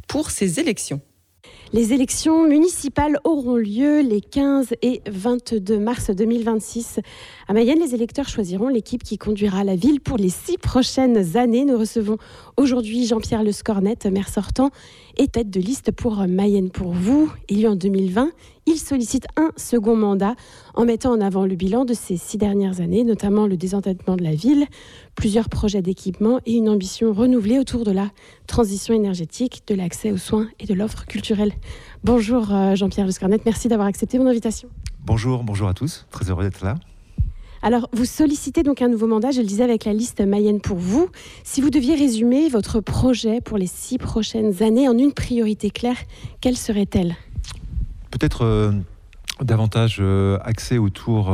pour ces élections. Les élections municipales auront lieu les 15 et 22 mars 2026. À Mayenne, les électeurs choisiront l'équipe qui conduira la ville pour les 6 prochaines années. Nous recevons aujourd'hui Jean-Pierre Le Scornette, maire sortant et tête de liste pour Mayenne pour vous. Élu en 2020, il sollicite un second mandat en mettant en avant le bilan de ces 6 dernières années, notamment le désendettement de la ville, plusieurs projets d'équipement et une ambition renouvelée autour de la transition énergétique, de l'accès aux soins et de l'offre culturelle. Bonjour Jean-Pierre Le Scornette, merci d'avoir accepté mon invitation. Bonjour à tous, très heureux d'être là. Alors, vous sollicitez donc un nouveau mandat, je le disais, avec la liste Mayenne pour vous. Si vous deviez résumer votre projet pour les 6 prochaines années en une priorité claire, quelle serait-elle ? Peut-être davantage axé autour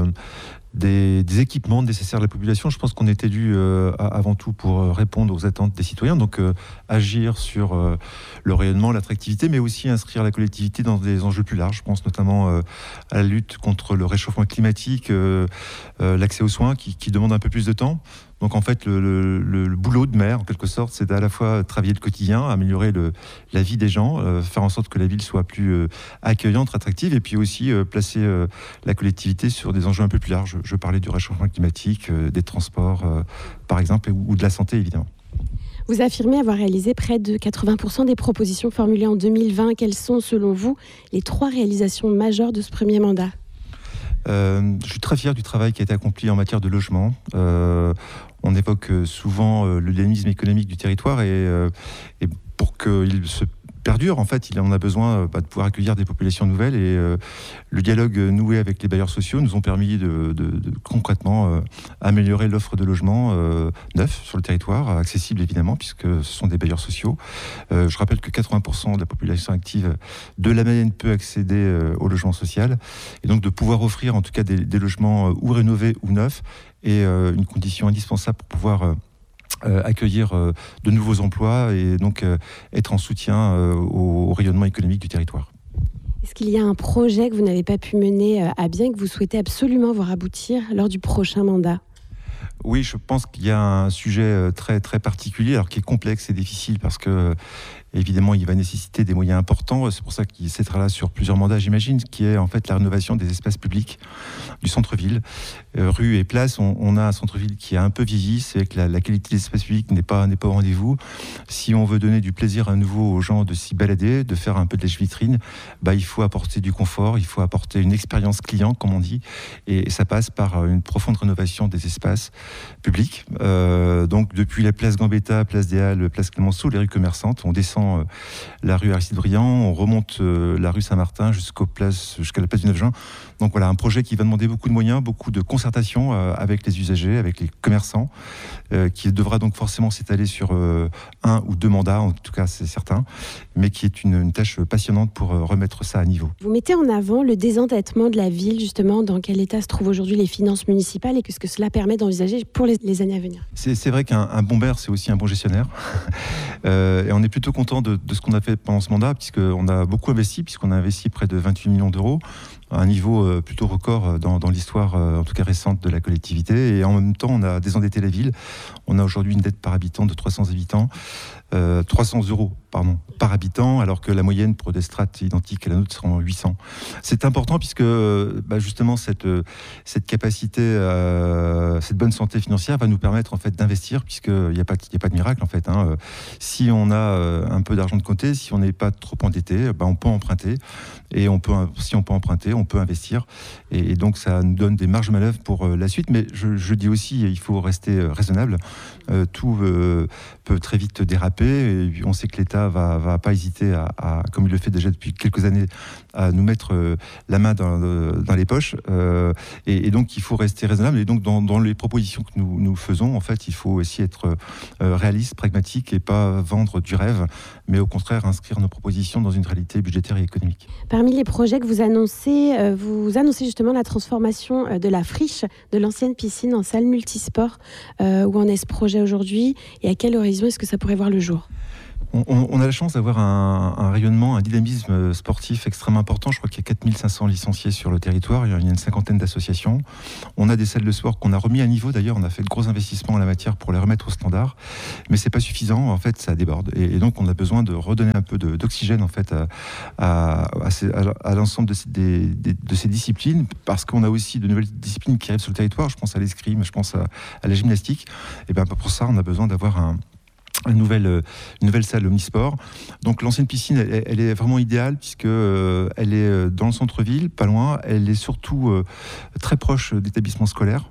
des équipements nécessaires à la population. Je pense qu'on est élu avant tout pour répondre aux attentes des citoyens, donc agir sur le rayonnement, l'attractivité, mais aussi inscrire la collectivité dans des enjeux plus larges. Je pense notamment à la lutte contre le réchauffement climatique, l'accès aux soins qui demande un peu plus de temps. Donc en fait, le boulot de maire, en quelque sorte, c'est à la fois travailler le quotidien, améliorer la vie des gens, faire en sorte que la ville soit plus accueillante, attractive, et puis aussi placer la collectivité sur des enjeux un peu plus larges. Je parlais du réchauffement climatique, des transports, par exemple, ou de la santé, évidemment. Vous affirmez avoir réalisé près de 80% des propositions formulées en 2020. Quelles sont, selon vous, les 3 réalisations majeures de ce premier mandat ? Je suis très fier du travail qui a été accompli en matière de logement. On évoque souvent le dynamisme économique du territoire et pour qu'il se perdure, en fait, il en a besoin de pouvoir accueillir des populations nouvelles et le dialogue noué avec les bailleurs sociaux nous ont permis de concrètement améliorer l'offre de logements neufs sur le territoire, accessible évidemment puisque ce sont des bailleurs sociaux. Je rappelle que 80% de la population active de la Mayenne peut accéder au logement social et donc de pouvoir offrir en tout cas des logements ou rénovés ou neufs est une condition indispensable pour pouvoir accueillir de nouveaux emplois et donc être en soutien au rayonnement économique du territoire. Est-ce qu'il y a un projet que vous n'avez pas pu mener à bien, que vous souhaitez absolument voir aboutir lors du prochain mandat ? Oui, je pense qu'il y a un sujet très, très particulier, alors qui est complexe et difficile parce que évidemment, il va nécessiter des moyens importants. C'est pour ça qu'il s'étalera sur plusieurs mandats, j'imagine, qui est en fait la rénovation des espaces publics du centre-ville. Rues et places, on a un centre-ville qui a un peu vieilli, c'est que la qualité des espaces publics n'est pas au rendez-vous. Si on veut donner du plaisir à nouveau aux gens de s'y balader, de faire un peu de lèche-vitrine, il faut apporter du confort, il faut apporter une expérience client, comme on dit, et ça passe par une profonde rénovation des espaces publics. Donc depuis la place Gambetta, place des Halles, place Clemenceau, les rues commerçantes, on descend la rue Aristide Briand, on remonte la rue Saint-Martin jusqu'à la place du 9 juin. Donc voilà, un projet qui va demander beaucoup de moyens, beaucoup de concertation avec les usagers, avec les commerçants, qui devra donc forcément s'étaler sur 1 ou 2 mandats, en tout cas c'est certain, mais qui est une tâche passionnante pour remettre ça à niveau. Vous mettez en avant le désendettement de la ville, justement, dans quel état se trouvent aujourd'hui les finances municipales et ce que cela permet d'envisager pour les années à venir. C'est vrai qu'un bon maire, c'est aussi un bon gestionnaire. Et on est plutôt content de ce qu'on a fait pendant ce mandat, puisqu'on a beaucoup investi, puisqu'on a investi près de 28 millions d'euros, un niveau plutôt record dans l'histoire, en tout cas récente, de la collectivité. Et en même temps, on a désendetté la ville. On a aujourd'hui une dette par habitant de 300 euros par habitant, alors que la moyenne pour des strates identiques à la nôtre seront 800. C'est important puisque justement cette capacité, cette bonne santé financière va nous permettre en fait d'investir, puisqu'il n'y a pas de miracle en fait. Si on a un peu d'argent de côté, si on n'est pas trop endetté, on peut emprunter, et si on peut emprunter, on peut investir, et donc ça nous donne des marges de manœuvre pour la suite. Mais je dis aussi, il faut rester raisonnable. Tout peut très vite déraper, et on sait que l'État va pas hésiter à, comme il le fait déjà depuis quelques années, à nous mettre la main dans les poches, et donc il faut rester raisonnable. Et donc dans les propositions que nous faisons, en fait, il faut aussi être réaliste, pragmatique, et pas vendre du rêve, mais au contraire inscrire nos propositions dans une réalité budgétaire et économique. Parmi les projets que vous annoncez justement la transformation de la friche de l'ancienne piscine en salle multisport. Où en est ce projet aujourd'hui et à quel horizon est-ce que ça pourrait voir le jour ? On a la chance d'avoir un rayonnement, un dynamisme sportif extrêmement important. Je crois qu'il y a 4500 licenciés sur le territoire. Il y a une cinquantaine d'associations. On a des salles de sport qu'on a remis à niveau. D'ailleurs, on a fait de gros investissements en la matière pour les remettre au standard. Mais c'est pas suffisant. En fait, ça déborde. Et donc, on a besoin de redonner un peu d'oxygène en fait à l'ensemble de ces disciplines, parce qu'on a aussi de nouvelles disciplines qui arrivent sur le territoire. Je pense à l'escrime, je pense à la gymnastique. Et bien, pour ça, on a besoin d'avoir une nouvelle salle omnisport. Donc l'ancienne piscine, elle est vraiment idéale puisque elle est dans le centre-ville, pas loin. Elle est surtout très proche d'établissements scolaires.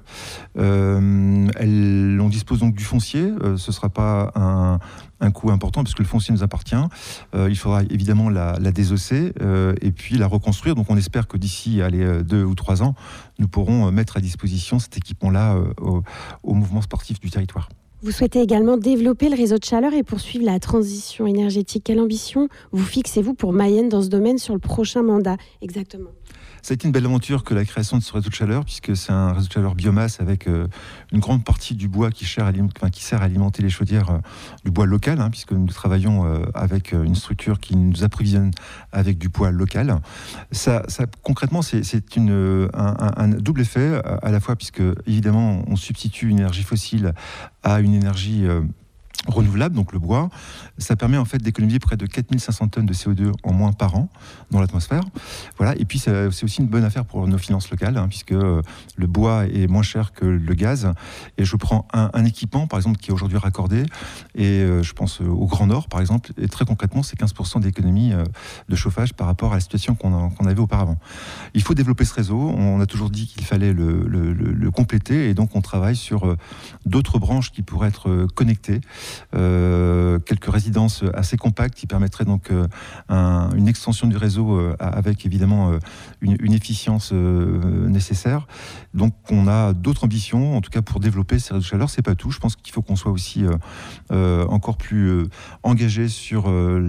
On dispose donc du foncier. Ce ne sera pas un coût important puisque le foncier nous appartient. Il faudra évidemment la désosser et puis la reconstruire. Donc on espère que d'ici 2 ou 3 ans, nous pourrons mettre à disposition cet équipement-là au mouvement sportif du territoire. Vous souhaitez également développer le réseau de chaleur et poursuivre la transition énergétique. Quelle ambition vous fixez-vous pour Mayenne dans ce domaine sur le prochain mandat exactement ? Ça a été une belle aventure que la création de ce réseau de chaleur, puisque c'est un réseau de chaleur biomasse avec une grande partie du bois qui sert à alimenter les chaudières du bois local, puisque nous travaillons avec une structure qui nous approvisionne avec du bois local. Ça concrètement, c'est un double effet, à la fois puisque évidemment on substitue une énergie fossile à une énergie renouvelable, donc le bois. Ça permet en fait d'économiser près de 4500 tonnes de CO2 en moins par an dans l'atmosphère. Voilà. Et puis c'est aussi une bonne affaire pour nos finances locales, puisque le bois est moins cher que le gaz. Et je prends un équipement, par exemple, qui est aujourd'hui raccordé, et je pense au Grand Nord, par exemple, et très concrètement, c'est 15% d'économie de chauffage par rapport à la situation qu'on avait auparavant. Il faut développer ce réseau. On a toujours dit qu'il fallait le compléter, et donc on travaille sur d'autres branches qui pourraient être connectées. Quelques résidences assez compactes qui permettraient donc une extension du réseau avec évidemment une efficience nécessaire. Donc on a d'autres ambitions, en tout cas pour développer ces réseaux de chaleur. C'est pas tout. Je pense qu'il faut qu'on soit aussi encore plus engagé sur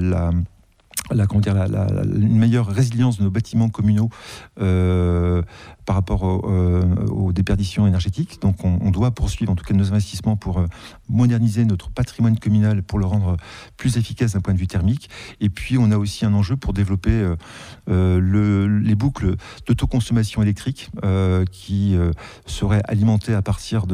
une meilleure résilience de nos bâtiments communaux par rapport aux déperditions énergétiques. Donc on doit poursuivre en tout cas nos investissements pour moderniser notre patrimoine communal, pour le rendre plus efficace d'un point de vue thermique. Et puis on a aussi un enjeu pour développer les boucles d'autoconsommation électrique qui seraient alimentées à partir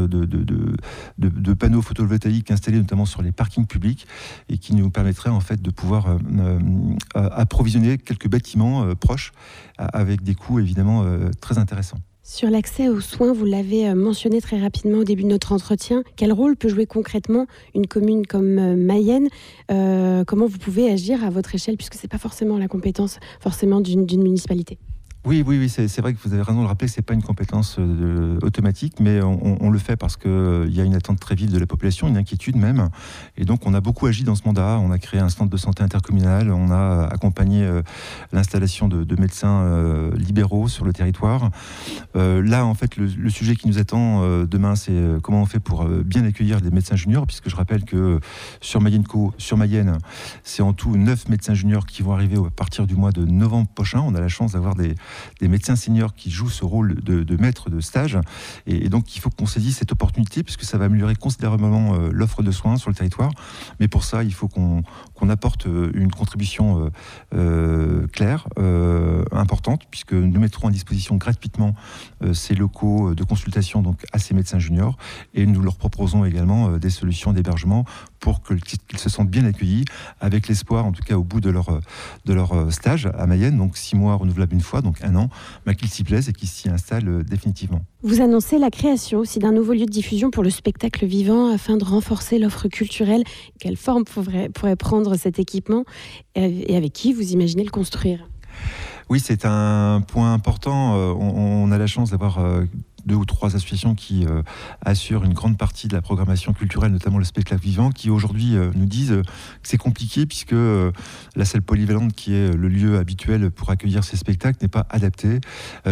de panneaux photovoltaïques installés notamment sur les parkings publics et qui nous permettraient en fait de pouvoir approvisionner quelques bâtiments proches avec des coûts évidemment très intéressants. Sur l'accès aux soins, vous l'avez mentionné très rapidement au début de notre entretien. Quel rôle peut jouer concrètement une commune comme Mayenne ? Comment vous pouvez agir à votre échelle, puisque ce n'est pas forcément la compétence forcément d'une municipalité ? Oui, c'est vrai que vous avez raison de le rappeler, c'est pas une compétence automatique, mais on le fait parce qu'il y a une attente très vive de la population, une inquiétude même. Et donc on a beaucoup agi dans ce mandat, on a créé un centre de santé intercommunal, on a accompagné l'installation de médecins libéraux sur le territoire. Là, en fait, le sujet qui nous attend demain, c'est comment on fait pour bien accueillir des médecins juniors, puisque je rappelle que sur Mayenne, c'est en tout 9 médecins juniors qui vont arriver à partir du mois de novembre prochain. On a la chance d'avoir des médecins seniors qui jouent ce rôle de maître de stage. Et donc, il faut qu'on saisisse cette opportunité puisque ça va améliorer considérablement l'offre de soins sur le territoire. Mais pour ça, il faut qu'on apporte une contribution claire, importante, puisque nous mettrons à disposition gratuitement ces locaux de consultation donc, à ces médecins juniors. Et nous leur proposons également des solutions d'hébergement pour qu'ils se sentent bien accueillis, avec l'espoir, en tout cas au bout de leur stage à Mayenne, donc 6 mois renouvelables une fois, donc 1 an, qu'ils s'y plaisent et qu'ils s'y installent définitivement. Vous annoncez la création aussi d'un nouveau lieu de diffusion pour le spectacle vivant afin de renforcer l'offre culturelle. Quelle forme pourrait prendre cet équipement et avec qui vous imaginez le construire ? Oui, c'est un point important. On a la chance d'avoir 2 ou 3 associations qui assurent une grande partie de la programmation culturelle, notamment le spectacle vivant, qui aujourd'hui nous disent que c'est compliqué puisque la salle polyvalente, qui est le lieu habituel pour accueillir ces spectacles, n'est pas adaptée.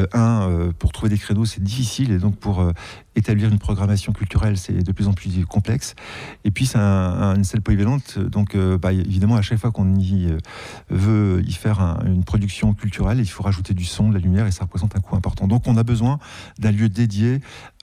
Pour trouver des créneaux, c'est difficile, et donc pour établir une programmation culturelle, c'est de plus en plus complexe. Et puis c'est une salle polyvalente, donc évidemment à chaque fois qu'on veut y faire une production culturelle, il faut rajouter du son, de la lumière, et ça représente un coût important. Donc on a besoin d'un lieu dédié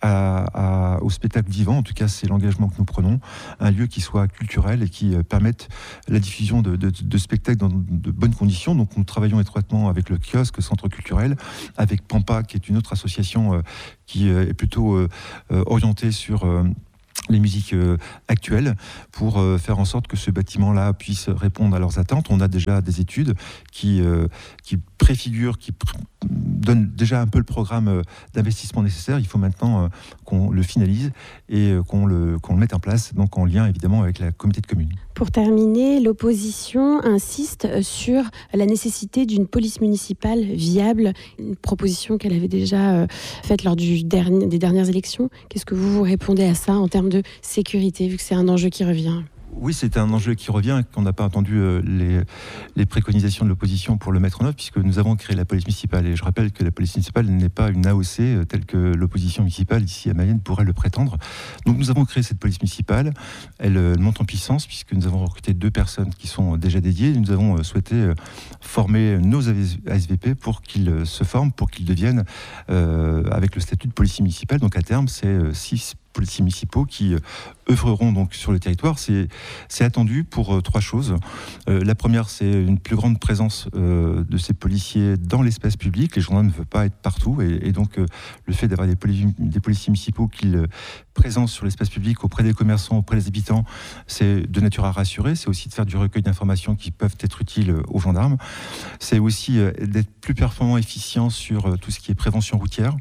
au spectacle vivant. En tout cas, c'est l'engagement que nous prenons. Un lieu qui soit culturel et qui permette la diffusion de spectacles dans de bonnes conditions. Donc, nous travaillons étroitement avec le kiosque, centre culturel, avec Pampa, qui est une autre association qui est plutôt orientée sur les musiques actuelles, pour faire en sorte que ce bâtiment-là puisse répondre à leurs attentes. On a déjà des études qui préfigurent, donnent déjà un peu le programme d'investissement nécessaire. Il faut maintenant qu'on le finalise et qu'on le mette en place, donc en lien évidemment avec la communauté de communes. Pour terminer, l'opposition insiste sur la nécessité d'une police municipale viable, une proposition qu'elle avait déjà faite lors des dernières élections. Qu'est-ce que vous répondez à ça en termes de sécurité, vu que c'est un enjeu qui revient ? Oui, c'est un enjeu qui revient, qu'on n'a pas entendu les préconisations de l'opposition pour le mettre en œuvre, puisque nous avons créé la police municipale. Et je rappelle que la police municipale n'est pas une AOC telle que l'opposition municipale ici à Mayenne pourrait le prétendre. Donc nous avons créé cette police municipale. Elle monte en puissance, puisque nous avons recruté 2 personnes qui sont déjà dédiées. Nous avons souhaité former nos ASVP pour qu'ils se forment, pour qu'ils deviennent, avec le statut de policier municipal. Donc à terme, c'est 6 policiers municipaux qui œuvreront donc sur le territoire. C'est attendu pour 3 choses. La première, c'est une plus grande présence de ces policiers dans l'espace public. Les gendarmes ne veulent pas être partout, et donc le fait d'avoir des policiers municipaux qui présents sur l'espace public auprès des commerçants, auprès des habitants, c'est de nature à rassurer. C'est aussi de faire du recueil d'informations qui peuvent être utiles aux gendarmes. C'est aussi d'être plus performant, efficient sur tout ce qui est prévention routière,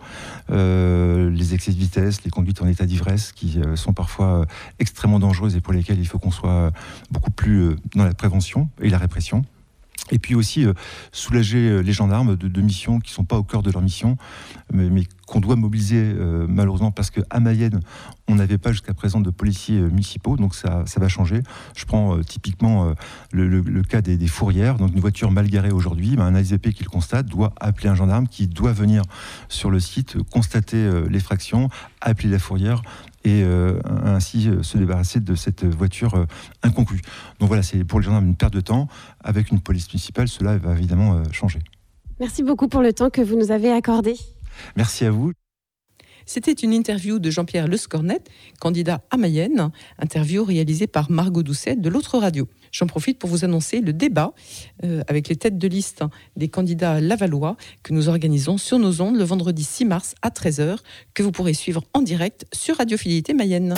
les excès de vitesse, les conduites en état d'ivresse qui sont parfois extrêmement dangereuses et pour lesquelles il faut qu'on soit beaucoup plus dans la prévention et la répression. Et puis aussi soulager les gendarmes de missions qui ne sont pas au cœur de leur mission, mais qu'on doit mobiliser malheureusement, parce qu'à Mayenne, on n'avait pas jusqu'à présent de policiers municipaux, donc ça va changer. Je prends typiquement le cas des fourrières. Donc une voiture mal garée aujourd'hui, un ASVP qui le constate doit appeler un gendarme qui doit venir sur le site, constater l'effraction, appeler la fourrière et ainsi se débarrasser de cette voiture inconclue. Donc voilà, c'est pour les gendarmes une perte de temps. Avec une police municipale, cela va évidemment changer. Merci beaucoup pour le temps que vous nous avez accordé. Merci à vous. C'était une interview de Jean-Pierre Lescornet, candidat à Mayenne, interview réalisée par Margot Doucet de l'autre radio. J'en profite pour vous annoncer le débat avec les têtes de liste des candidats lavallois que nous organisons sur nos ondes le vendredi 6 mars à 13h, que vous pourrez suivre en direct sur Radio Fidélité Mayenne.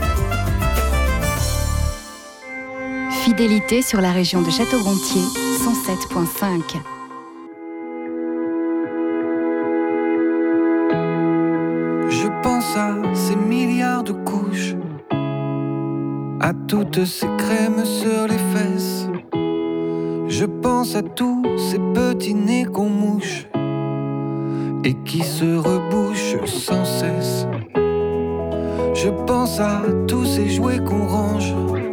Fidélité sur la région de Château-Gontier, 107.5. Je pense à ces milliards de couches, à toutes ces crèmes sur les fesses. Je pense à tous ces petits nez qu'on mouche et qui se rebouchent sans cesse. Je pense à tous ces jouets qu'on range